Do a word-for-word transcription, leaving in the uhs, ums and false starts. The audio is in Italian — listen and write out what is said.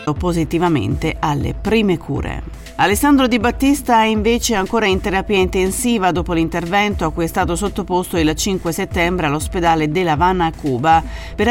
positivamente alle prime cure. Alessandro Di Battista è invece ancora in terapia intensiva dopo l'intervento a cui è stato sottoposto il cinque settembre all'ospedale de La Habana a Cuba per